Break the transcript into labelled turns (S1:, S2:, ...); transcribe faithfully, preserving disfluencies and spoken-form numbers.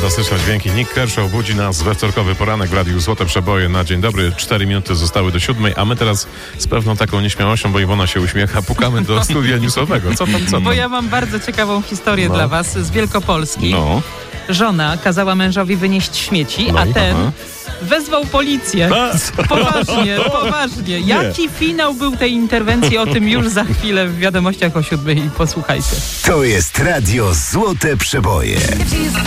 S1: Fantastyczne dźwięki. Nick Kershaw budzi nas we wtorkowy poranek w Radiu Złote Przeboje na dzień dobry. Cztery minuty zostały do siódmej, a my teraz z pewną taką nieśmiałością, bo Iwona się uśmiecha, pukamy do studia newsowego. Co tam, co tam?
S2: Bo ja mam bardzo ciekawą historię
S1: No.
S2: dla was z Wielkopolski.
S1: No.
S2: Żona kazała mężowi wynieść śmieci,
S1: No
S2: a
S1: i-
S2: ten
S1: aha.
S2: wezwał policję.
S1: A,
S2: Poważnie, poważnie. Jaki finał był tej interwencji? O tym już za chwilę w wiadomościach o siódmej. Posłuchajcie.
S3: To jest Radio Złote Przeboje.